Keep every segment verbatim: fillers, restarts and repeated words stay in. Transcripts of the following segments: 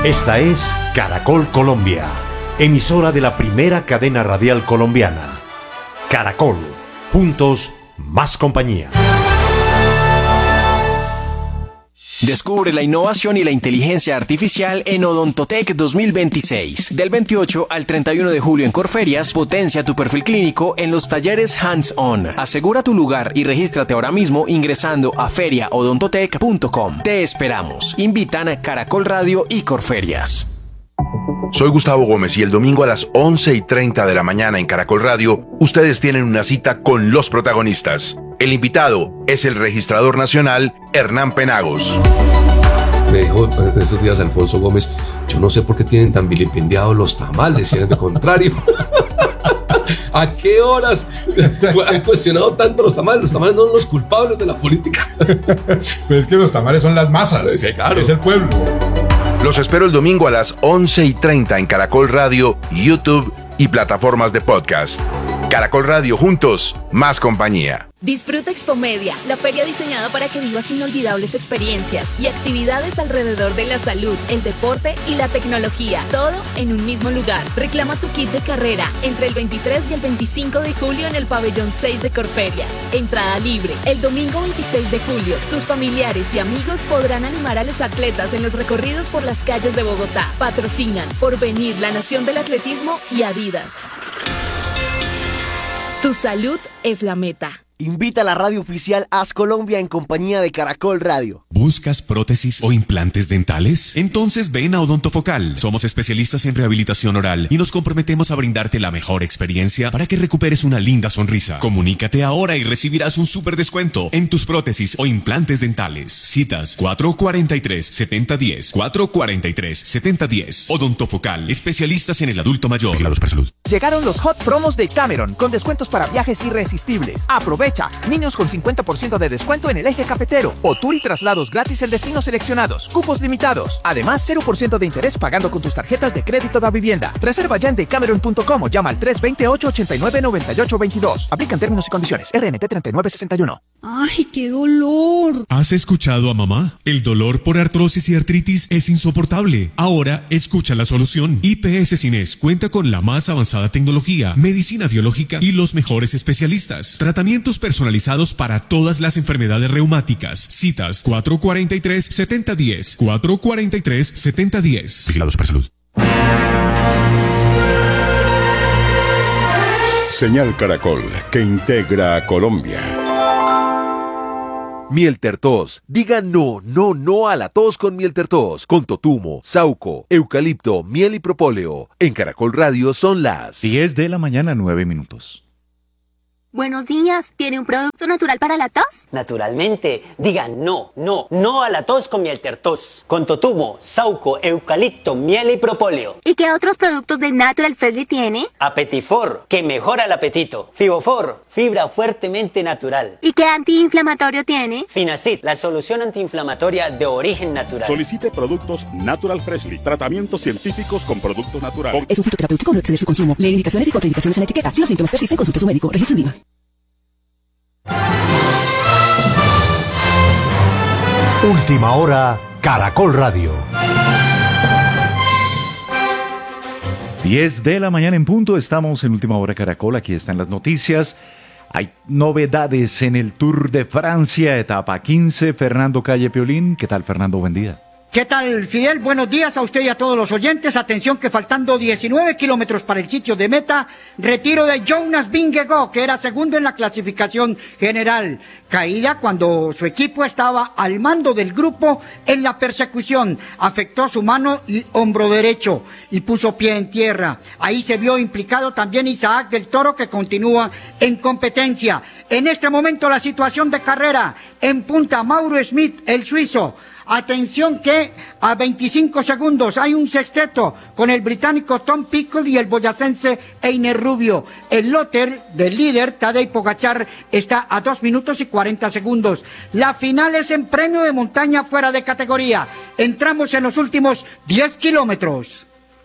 Esta es Caracol Colombia, emisora de la primera cadena radial colombiana. Caracol, juntos, más compañía. Descubre la innovación y la inteligencia artificial en Odontotech dos mil veintiséis. Del veintiocho al treinta y uno de julio en Corferias, potencia tu perfil clínico en los talleres Hands-On. Asegura tu lugar y regístrate ahora mismo ingresando a feria odontotech punto com. Te esperamos. Invitan a Caracol Radio y Corferias. Soy Gustavo Gómez y el domingo a las once y treinta de la mañana en Caracol Radio, ustedes tienen una cita con los protagonistas. El invitado es el registrador nacional Hernán Penagos. Me dijo esos días Alfonso Gómez, yo no sé por qué tienen tan vilipendiados los tamales, si es de contrario. ¿A qué horas han cuestionado tanto los tamales? Los tamales no son los culpables de la política. Pues es que los tamales son las masas, sí, claro. Es el pueblo. Los espero el domingo a las once y treinta en Caracol Radio, YouTube y plataformas de podcast. Caracol Radio, juntos, más compañía. Disfruta Expomedia, la feria diseñada para que vivas inolvidables experiencias y actividades alrededor de la salud, el deporte y la tecnología, todo en un mismo lugar. Reclama tu kit de carrera entre el veintitrés y el veinticinco de julio en el pabellón seis de Corferias. Entrada libre. El domingo veintiséis de julio, tus familiares y amigos podrán animar a los atletas en los recorridos por las calles de Bogotá. Patrocinan Porvenir, la Nación del Atletismo y Adidas. Tu salud es la meta. Invita a la radio oficial Haz Colombia en compañía de Caracol Radio. ¿Buscas prótesis o implantes dentales? Entonces ven a Odontofocal. Somos especialistas en rehabilitación oral y nos comprometemos a brindarte la mejor experiencia para que recuperes una linda sonrisa. Comunícate ahora y recibirás un súper descuento en tus prótesis o implantes dentales. Citas cuatro cuatro tres, siete cero uno cero, cuatro cuatro tres, siete cero uno cero. Odontofocal, especialistas en el adulto mayor. Vigilados para salud. Llegaron los hot promos de Cameron con descuentos para viajes irresistibles. Aprovecha. Niños con cincuenta por ciento de descuento en el eje cafetero o tour y traslados gratis en destinos seleccionados. Cupos limitados. Además, cero por ciento de interés pagando con tus tarjetas de crédito da vivienda. Reserva ya en decameron punto com o llama al tres dos ocho, ocho nueve, nueve ocho dos dos. Aplican términos y condiciones. R N T treinta y nueve sesenta y uno. ¡Ay, qué dolor! ¿Has escuchado a mamá? El dolor por artrosis y artritis es insoportable. Ahora, escucha la solución. I P S Cines cuenta con la más avanzada tecnología, medicina biológica y los mejores especialistas. Tratamientos personalizados para todas las enfermedades reumáticas. Citas cuatro cuatro tres, siete cero uno cero, cuatro cuatro tres, siete cero uno cero. Vigilados para salud. Señal Caracol, que integra a Colombia. Miel Tertos. Diga no, no, no a la tos con Miel Tertos. Con totumo, sauco, eucalipto, miel y propóleo. En Caracol Radio son las diez de la mañana, nueve minutos. Buenos días, ¿tiene un producto natural para la tos? Naturalmente, diga no, no, no a la tos con Miel Tertos. Con totumo, sauco, eucalipto, miel y propóleo. ¿Y qué otros productos de Natural Freshly tiene? Apetifor, que mejora el apetito. Fibofor, fibra fuertemente natural. ¿Y qué antiinflamatorio tiene? Finacid, la solución antiinflamatoria de origen natural. Solicite productos Natural Freshly, tratamientos científicos con productos naturales. Es un fitoterapéutico, no exceder su consumo. Lee indicaciones y contraindicaciones en la etiqueta. Si los síntomas persisten, consulte a su médico. Registro INVIMA. Última hora, Caracol Radio. diez de la mañana en punto, estamos en Última Hora Caracol, aquí están las noticias. Hay novedades en el Tour de Francia, etapa quince, Fernando Calle Piolín. ¿Qué tal, Fernando? Buen día. ¿Qué tal, Fidel? Buenos días a usted y a todos los oyentes. Atención que faltando diecinueve kilómetros para el sitio de meta, retiro de Jonas Vingegaard, que era segundo en la clasificación general. Caída cuando su equipo estaba al mando del grupo en la persecución. Afectó su mano y hombro derecho y puso pie en tierra. Ahí se vio implicado también Isaac del Toro, que continúa en competencia. En este momento la situación de carrera en punta, Mauro Smith, el suizo. Atención que a veinticinco segundos hay un sexteto con el británico Tom Pickle y el boyacense Einer Rubio. El loter del líder Tadej Pogačar está a dos minutos y cuarenta segundos. La final es en premio de montaña fuera de categoría. Entramos en los últimos diez kilómetros.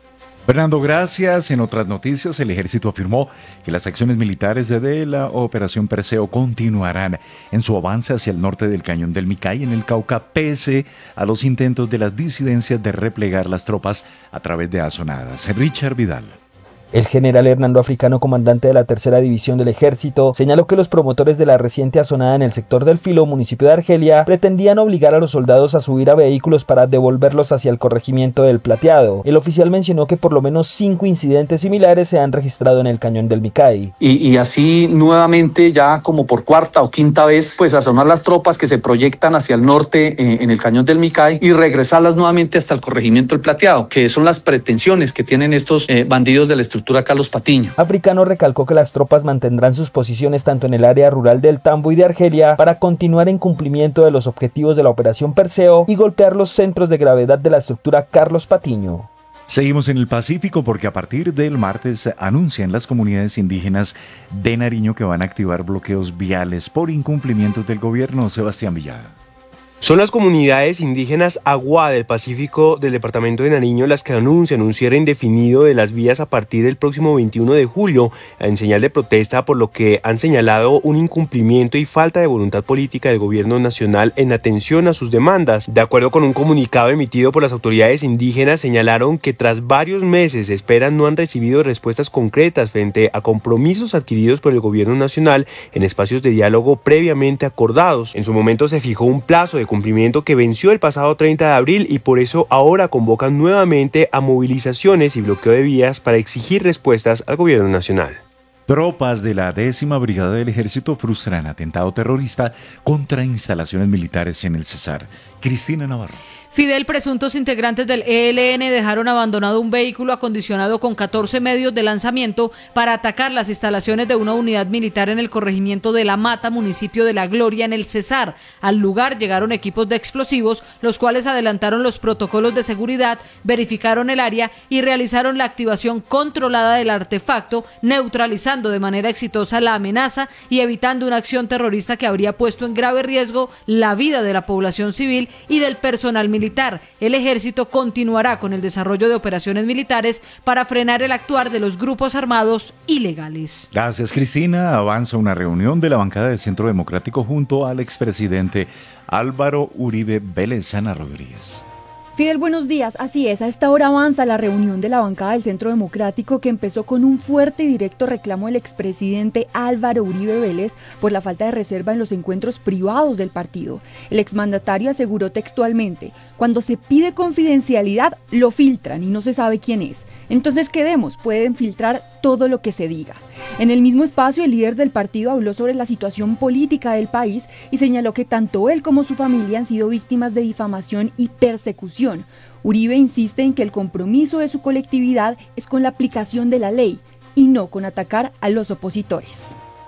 Fernando, gracias. En otras noticias, el ejército afirmó que las acciones militares de la Operación Perseo continuarán en su avance hacia el norte del Cañón del Micay, en el Cauca, pese a los intentos de las disidencias de replegar las tropas a través de azonadas. Richard Vidal. El general Hernando Africano, comandante de la tercera división del ejército, señaló que los promotores de la reciente azonada en el sector del Filo, municipio de Argelia, pretendían obligar a los soldados a subir a vehículos para devolverlos hacia el corregimiento del Plateado. El oficial mencionó que por lo menos cinco incidentes similares se han registrado en el Cañón del Micay. Y, y así nuevamente, ya como por cuarta o quinta vez, pues azonar las tropas que se proyectan hacia el norte eh, en el Cañón del Micay y regresarlas nuevamente hasta el corregimiento del Plateado, que son las pretensiones que tienen estos eh, bandidos de la estructura Carlos Patiño. Africano recalcó que las tropas mantendrán sus posiciones tanto en el área rural del Tambo y de Argelia para continuar en cumplimiento de los objetivos de la Operación Perseo y golpear los centros de gravedad de la estructura Carlos Patiño. Seguimos en el Pacífico porque a partir del martes anuncian las comunidades indígenas de Nariño que van a activar bloqueos viales por incumplimientos del gobierno. Sebastián Villada. Son las comunidades indígenas Agua del Pacífico del departamento de Nariño las que anuncian un cierre indefinido de las vías a partir del próximo veintiuno de julio en señal de protesta, por lo que han señalado un incumplimiento y falta de voluntad política del gobierno nacional en atención a sus demandas. De acuerdo con un comunicado emitido por las autoridades indígenas, señalaron que tras varios meses de espera no han recibido respuestas concretas frente a compromisos adquiridos por el gobierno nacional en espacios de diálogo previamente acordados. En su momento se fijó un plazo de cumplimiento que venció el pasado treinta de abril y por eso ahora convocan nuevamente a movilizaciones y bloqueo de vías para exigir respuestas al gobierno nacional. Tropas de la décima Brigada del Ejército frustran atentado terrorista contra instalaciones militares en el Cesar. Cristina Navarro. Fidel, presuntos integrantes del E L N dejaron abandonado un vehículo acondicionado con catorce medios de lanzamiento para atacar las instalaciones de una unidad militar en el corregimiento de La Mata, municipio de La Gloria, en el Cesar. Al lugar llegaron equipos de explosivos, los cuales adelantaron los protocolos de seguridad, verificaron el área y realizaron la activación controlada del artefacto, neutralizando de manera exitosa la amenaza y evitando una acción terrorista que habría puesto en grave riesgo la vida de la población civil y del personal militar. Militar. El ejército continuará con el desarrollo de operaciones militares para frenar el actuar de los grupos armados ilegales. Gracias, Cristina. Avanza una reunión de la bancada del Centro Democrático junto al expresidente Álvaro Uribe Vélez. Ana Rodríguez. Fidel, buenos días. Así es, a esta hora avanza la reunión de la bancada del Centro Democrático que empezó con un fuerte y directo reclamo del expresidente Álvaro Uribe Vélez por la falta de reserva en los encuentros privados del partido. El exmandatario aseguró textualmente: cuando se pide confidencialidad, lo filtran y no se sabe quién es. Entonces quedemos, pueden filtrar todo lo que se diga. En el mismo espacio, el líder del partido habló sobre la situación política del país y señaló que tanto él como su familia han sido víctimas de difamación y persecución. Uribe insiste en que el compromiso de su colectividad es con la aplicación de la ley y no con atacar a los opositores.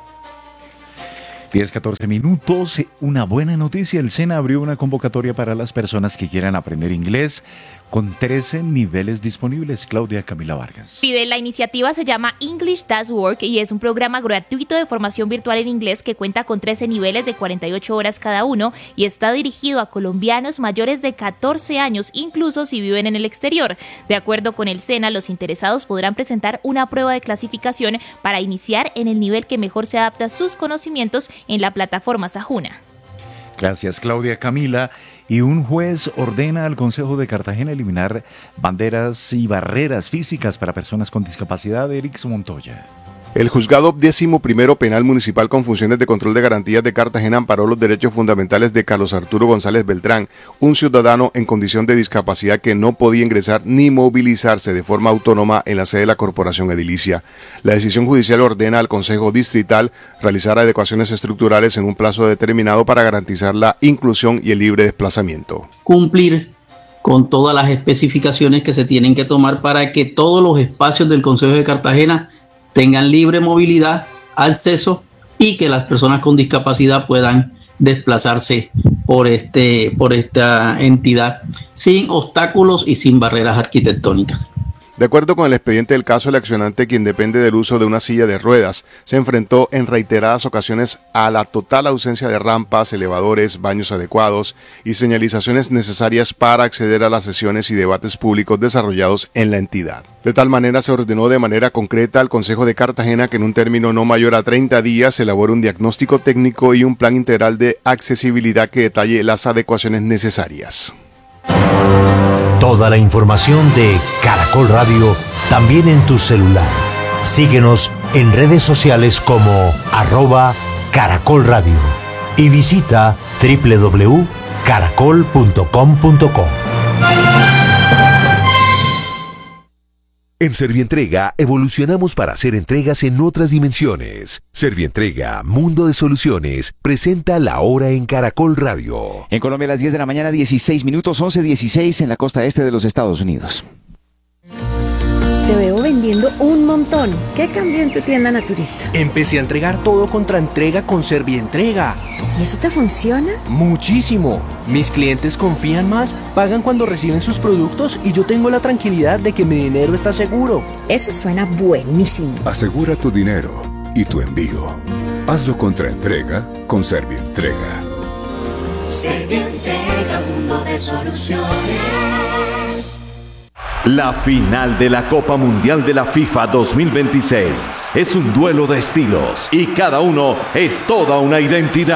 diez, catorce minutos. Una buena noticia: el SENA abrió una convocatoria para las personas que quieran aprender inglés con trece niveles disponibles. Claudia Camila Vargas. Fidel, la iniciativa se llama English Does Work y es un programa gratuito de formación virtual en inglés que cuenta con trece niveles de cuarenta y ocho horas cada uno y está dirigido a colombianos mayores de catorce años, incluso si viven en el exterior. De acuerdo con el SENA, los interesados podrán presentar una prueba de clasificación para iniciar en el nivel que mejor se adapta a sus conocimientos en la plataforma Sajuna. Gracias, Claudia Camila. Y un juez ordena al Consejo de Cartagena eliminar banderas y barreras físicas para personas con discapacidad. Erix Montoya. El juzgado décimo primero penal municipal con funciones de control de garantías de Cartagena amparó los derechos fundamentales de Carlos Arturo González Beltrán, un ciudadano en condición de discapacidad que no podía ingresar ni movilizarse de forma autónoma en la sede de la corporación edilicia. La decisión judicial ordena al Consejo Distrital realizar adecuaciones estructurales en un plazo determinado para garantizar la inclusión y el libre desplazamiento. Cumplir con todas las especificaciones que se tienen que tomar para que todos los espacios del Consejo de Cartagena tengan libre movilidad, acceso y que las personas con discapacidad puedan desplazarse por, este, por esta entidad sin obstáculos y sin barreras arquitectónicas. De acuerdo con el expediente del caso, el accionante, quien depende del uso de una silla de ruedas, se enfrentó en reiteradas ocasiones a la total ausencia de rampas, elevadores, baños adecuados y señalizaciones necesarias para acceder a las sesiones y debates públicos desarrollados en la entidad. De tal manera, se ordenó de manera concreta al Consejo de Cartagena que en un término no mayor a treinta días se elabore un diagnóstico técnico y un plan integral de accesibilidad que detalle las adecuaciones necesarias. Toda la información de Caracol Radio también en tu celular. Síguenos en redes sociales como arroba Caracol Radio y visita doble u doble u doble u punto caracol punto com punto co. En Servientrega evolucionamos para hacer entregas en otras dimensiones. Servientrega, Mundo de Soluciones, presenta La Hora en Caracol Radio. En Colombia a las diez de la mañana, dieciséis minutos, once dieciséis en la costa este de los Estados Unidos. Te veo vendiendo un montón. ¿Qué cambió en tu tienda naturista? Empecé a entregar todo contra entrega con Servientrega. ¿Y eso te funciona? Muchísimo. Mis clientes confían más, pagan cuando reciben sus productos y yo tengo la tranquilidad de que mi dinero está seguro. Eso suena buenísimo. Asegura tu dinero y tu envío. Hazlo contra entrega con Servientrega. Servientrega, mundo de soluciones. La final de la Copa Mundial de la FIFA dos mil veintiséis es un duelo de estilos y cada uno es toda una identidad.